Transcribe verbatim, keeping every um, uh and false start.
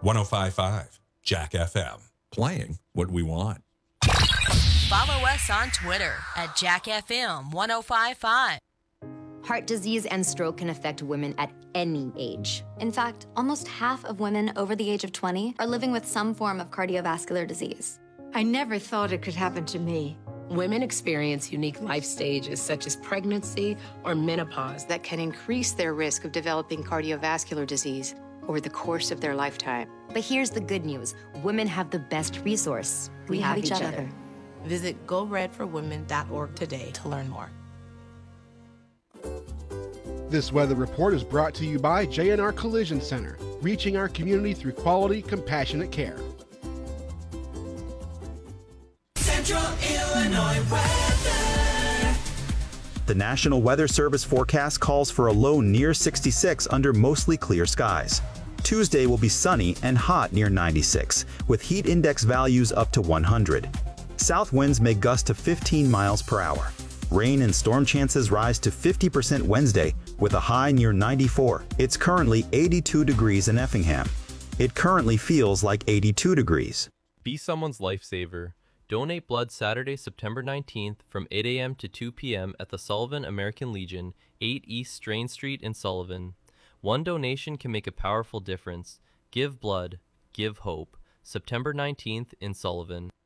one oh five point five Jack F M. Playing what we want. Follow us on Twitter at Jack F M one oh five point five. Heart disease and stroke can affect women at any age. In fact, almost half of women over the age of twenty are living with some form of cardiovascular disease. I never thought it could happen to me. Women experience unique life stages such as pregnancy or menopause that can increase their risk of developing cardiovascular disease over the course of their lifetime. But here's the good news. Women have the best resource. We, we have, have each, each other. other. Visit go red for women dot org today to learn more. This weather report is brought to you by J and R Collision Center, reaching our community through quality, compassionate care. Central Illinois weather. The National Weather Service forecast calls for a low near sixty-six under mostly clear skies. Tuesday will be sunny and hot near ninety-six, with heat index values up to one hundred. South winds may gust to fifteen miles per hour. Rain and storm chances rise to fifty percent Wednesday, with a high near ninety-four. It's currently eighty-two degrees in Effingham. It currently feels like eighty-two degrees. Be someone's lifesaver. Donate blood Saturday, September nineteenth from eight a m to two p m at the Sullivan American Legion, eight East Strain Street in Sullivan. One donation can make a powerful difference. Give blood. Give hope. September nineteenth in Sullivan.